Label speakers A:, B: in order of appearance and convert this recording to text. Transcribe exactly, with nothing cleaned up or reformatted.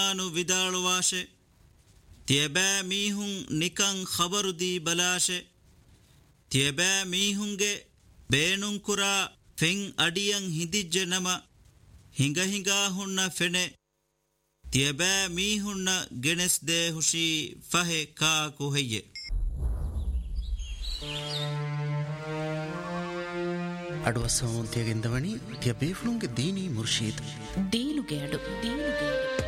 A: Quran ವಿದಾಳುವಾಶೆ ತಿಯಬෑ ಮೀಹುಂ Nikam ಖಬರು the ಬಲಾಶೆ ತಿಯಬෑ ಮೀಹುಂಗೆ ಬೇನುಂ ಕುರಾ ಫೆಂ ಅಡಿಯಂ ಹಿಂದಿಜ್ಜೆ ನಮ ಹಿಂಗ ಹಿಂಗಾ ಹುಣ್ಣ ಫೆನೆ ತಿಯಬෑ ಮೀಹುಣ್ಣ ಗೆಣೆಸ್ ದೇ ಹುಷಿ ಫಹೆ ಕಾ ಕುಹಯ್ಯೆ.
B: ಅಡುವಸಂ ತಿಯಗೆಂದವಣಿ ತಿಯ ಬೇಫುಳುಂಗೆ ದೀನಿ ಮುರ್ಶೀದ್
C: ದೀನುಗೆ ಅಡು ದೀನುಗೆ